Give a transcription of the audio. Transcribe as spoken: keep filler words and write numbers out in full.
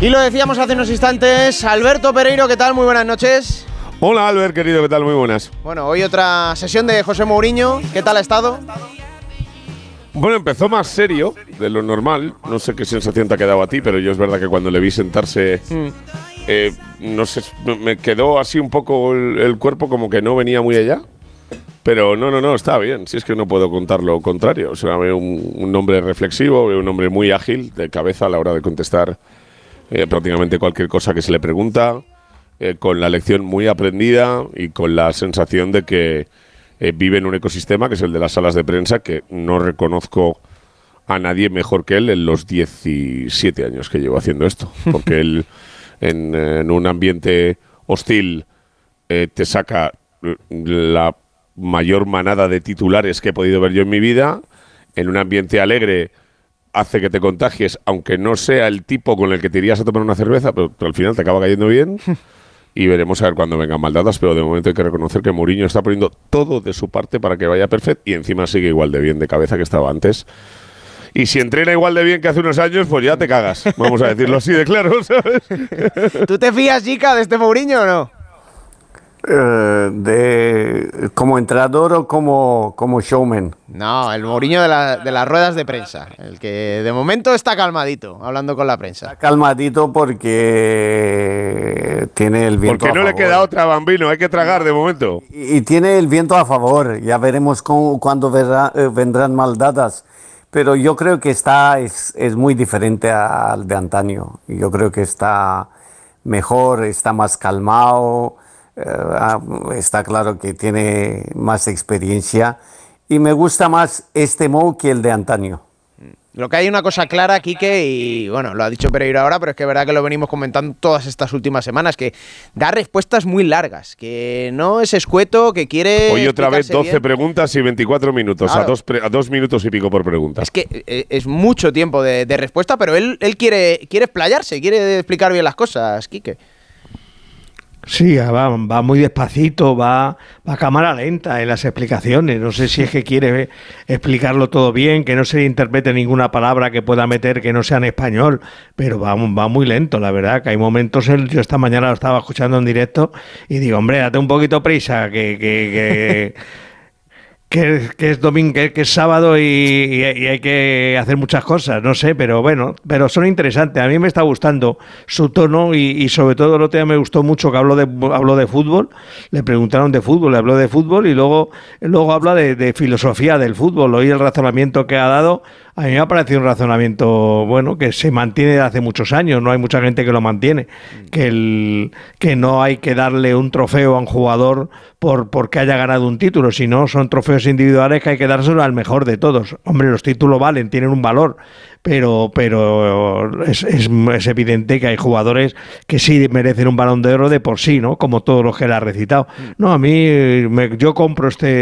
Y lo decíamos hace unos instantes, Alberto Pereiro, ¿qué tal? Muy buenas noches. Hola Albert, querido, ¿qué tal? Muy buenas. Bueno, hoy otra sesión de José Mourinho, ¿qué tal ha estado? Bueno, empezó más serio de lo normal, no sé qué sensación te ha quedado a ti, pero yo es verdad que cuando le vi sentarse, mm. eh, no sé, me quedó así un poco el, el cuerpo como que no venía muy allá. Pero no, no, no, está bien, si es que no puedo contar lo contrario. O sea, veo un, un hombre reflexivo, veo un hombre muy ágil de cabeza a la hora de contestar eh, prácticamente cualquier cosa que se le pregunta, eh, con la lección muy aprendida y con la sensación de que eh, vive en un ecosistema que es el de las salas de prensa, que no reconozco a nadie mejor que él en los diecisiete años que llevo haciendo esto. Porque él, en, en un ambiente hostil, eh, te saca la mayor manada de titulares que he podido ver yo en mi vida. En un ambiente alegre hace que te contagies, aunque no sea el tipo con el que te irías a tomar una cerveza, pero, pero al final te acaba cayendo bien. Y veremos a ver cuándo vengan maldadas, pero de momento hay que reconocer que Mourinho está poniendo todo de su parte para que vaya perfecto, y encima sigue igual de bien de cabeza que estaba antes. Y si entrena igual de bien que hace unos años, pues ya te cagas, vamos a decirlo así de claro, ¿sabes? ¿Tú te fías, Jica, de este Mourinho o no? Uh, de como entrenador o como, como showman. No, el Mourinho de, la, de las ruedas de prensa, el que de momento está calmadito, hablando con la prensa. Está calmadito porque tiene el viento porque no a le favor. queda otra, Bambino, hay que tragar de momento. Y, y tiene el viento a favor, ya veremos cómo, cuándo verá, eh, vendrán maldadas. Pero yo creo que está es, es muy diferente al de antaño. Yo creo que está mejor, está más calmado. Uh, está claro que tiene más experiencia y me gusta más este Mou que el de antaño. Lo que hay una cosa clara, Quique, y bueno, lo ha dicho Pereiro ahora, pero es que es verdad que lo venimos comentando todas estas últimas semanas, que da respuestas muy largas, que no es escueto, que quiere... Hoy otra vez doce bien. preguntas y veinticuatro minutos, claro. a, dos pre, a dos minutos y pico por pregunta. Es que eh, es mucho tiempo de, de respuesta, pero él, él quiere, quiere explayarse, quiere explicar bien las cosas, Quique. Sí, va, va muy despacito, va, va a cámara lenta en las explicaciones. No sé si es que quiere explicarlo todo bien, que no se interprete ninguna palabra que pueda meter que no sea en español, pero va, va muy lento, la verdad, que hay momentos, yo esta mañana lo estaba escuchando en directo y digo, hombre, date un poquito prisa, que... que, que Que, que es domingo, que, que es sábado y, y, y hay que hacer muchas cosas, no sé, pero bueno, pero son interesantes. A mí me está gustando su tono y, y sobre todo el otro día me gustó mucho que habló de habló de fútbol, le preguntaron de fútbol, le habló de fútbol y luego, luego habla de, de filosofía del fútbol. Hoy el razonamiento que ha dado, a mí me ha parecido un razonamiento bueno, que se mantiene desde hace muchos años, no hay mucha gente que lo mantiene, que, el, que no hay que darle un trofeo a un jugador por porque haya ganado un título, sino son trofeos individuales que hay que dárselo al mejor de todos. Hombre, los títulos valen, tienen un valor, pero pero es, es, es evidente que hay jugadores que sí merecen un Balón de Oro de por sí, ¿no? Como todos los que él ha recitado. No, a mí me, yo compro este